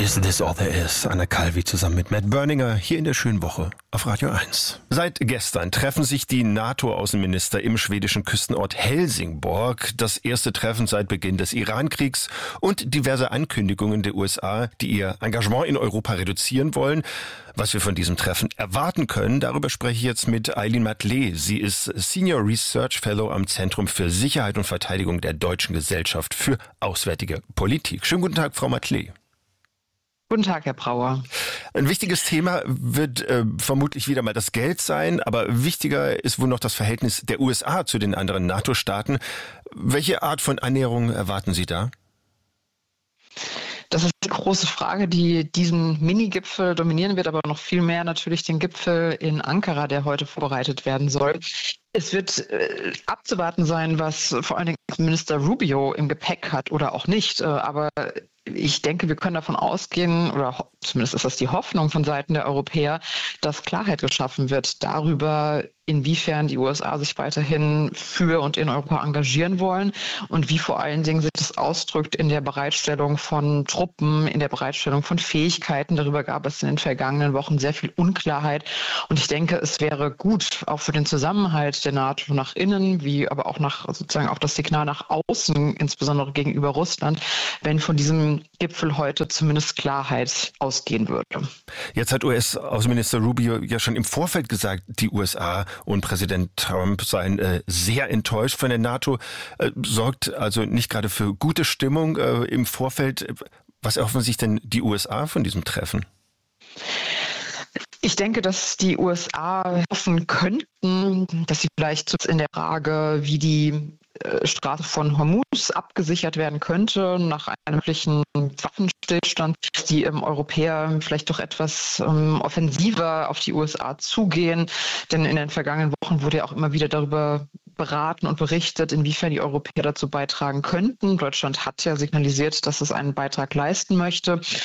Is This All There Is? Anna Calvi zusammen mit Matt Berninger hier in der schönen Woche auf Radio 1. Seit gestern treffen sich die NATO-Außenminister im schwedischen Küstenort Helsingborg. Das erste Treffen seit Beginn des Iran-Kriegs und diverse Ankündigungen der USA, die ihr Engagement in Europa reduzieren wollen. Was wir von diesem Treffen erwarten können, darüber spreche ich jetzt mit Eileen Matlé. Sie ist Senior Research Fellow am Zentrum für Sicherheit und Verteidigung der Deutschen Gesellschaft für Auswärtige Politik. Schönen guten Tag, Frau Matlé. Guten Tag, Herr Brauer. Ein wichtiges Thema wird vermutlich wieder mal das Geld sein, aber wichtiger ist wohl noch das Verhältnis der USA zu den anderen NATO-Staaten. Welche Art von Annäherung erwarten Sie da? Das ist die große Frage, die diesen Mini-Gipfel dominieren wird, aber noch viel mehr natürlich den Gipfel in Ankara, der heute vorbereitet werden soll. Es wird abzuwarten sein, was vor allen Dingen Minister Rubio im Gepäck hat oder auch nicht. Aber ich denke, wir können davon ausgehen, oder zumindest ist das die Hoffnung von Seiten der Europäer, dass Klarheit geschaffen wird darüber, inwiefern die USA sich weiterhin für und in Europa engagieren wollen und wie vor allen Dingen sich das ausdrückt in der Bereitstellung von Truppen, in der Bereitstellung von Fähigkeiten. Darüber gab es in den vergangenen Wochen sehr viel Unklarheit. Und ich denke, es wäre gut, auch für den Zusammenhalt der NATO nach innen, wie aber auch nach sozusagen auch das Signal nach außen, insbesondere gegenüber Russland, wenn von diesem Gipfel heute zumindest Klarheit ausgehen würde. Jetzt hat US-Außenminister Rubio ja schon im Vorfeld gesagt, die USA und Präsident Trump seien sehr enttäuscht von der NATO. Sorgt also nicht gerade für gute Stimmung im Vorfeld. Was erhoffen sich denn die USA von diesem Treffen? Ich denke, dass die USA hoffen könnten, dass sie vielleicht in der Frage, wie die Straße von Hormuz abgesichert werden könnte, nach einem möglichen Waffenstillstand, dass die Europäer vielleicht doch etwas offensiver auf die USA zugehen. Denn in den vergangenen Wochen wurde ja auch immer wieder darüber beraten und berichtet, inwiefern die Europäer dazu beitragen könnten. Deutschland hat ja signalisiert, dass es einen Beitrag leisten möchte.